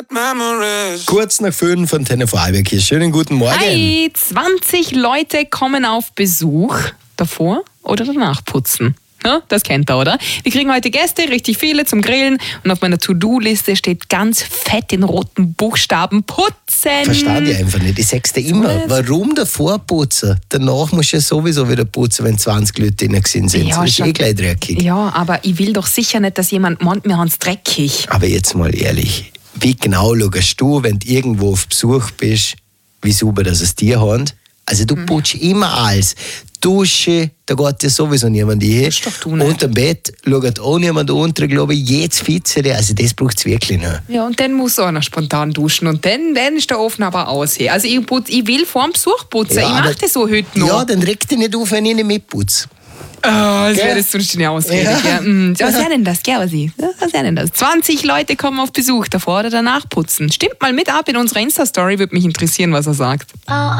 Kurz nach 5 von Antenne Vorarlberg hier. Schönen guten Morgen. Hi, 20 Leute kommen auf Besuch. Davor oder danach putzen. Ja, das kennt ihr, oder? Wir kriegen heute Gäste, richtig viele zum Grillen. Und auf meiner To-Do-Liste steht ganz fett in roten Buchstaben putzen. Verstehe ich einfach nicht. Ich sag's dir immer. Warum davor putzen? Danach musst du ja sowieso wieder putzen, wenn 20 Leute drin sind. Ja, das ist eh gleich dreckig. Ja, aber ich will doch sicher nicht, dass jemand meint, wir haben's dreckig. Aber jetzt mal ehrlich, wie genau schaust du, wenn du irgendwo auf Besuch bist, wie sauber das es dir hat? Also du putzt immer alles. Dusche, da geht ja sowieso niemand hin. Das ist doch du nicht. Unter dem Bett schaut auch niemand unter, glaube ich, jedes Fitzere. Also das braucht es wirklich noch. Ja, und dann muss auch noch spontan duschen. Und dann ist der Ofen aber aus. Also ich will vor dem Besuch putzen. Ja, ich mache das so heute noch. Ja, dann regt dich nicht auf, wenn ich nicht mitputze. Das wäre das sonst eine Ausrede. Ja. Was wäre denn das? Gell, was wäre denn das? 20 Leute kommen auf Besuch, davor oder danach putzen. Stimmt mal mit ab in unserer Insta-Story, würde mich interessieren, was er sagt.